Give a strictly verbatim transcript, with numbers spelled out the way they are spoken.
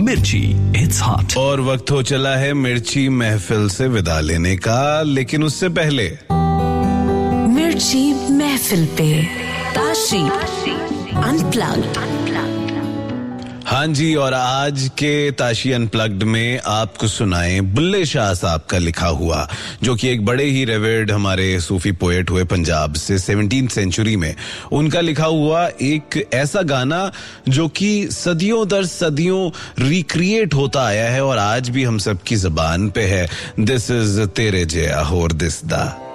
मिर्ची, it's hot. और वक्त हो चला है मिर्ची महफिल से विदा लेने का, लेकिन उससे पहले मिर्ची महफिल पे ताशी अनप्लग्ड। हाँ जी, और आज के ताशी अनप्लग्ड में आपको सुनाए बुल्ले शाह साहब का लिखा हुआ, जो कि एक बड़े ही रेवर्ड हमारे सूफी पोएट हुए पंजाब से सेवनटीन सेंचुरी में। उनका लिखा हुआ एक ऐसा गाना जो कि सदियों दर सदियों रिक्रिएट होता आया है और आज भी हम सबकी जुबान पे है। दिस इज तेरे जया होर दिस दा।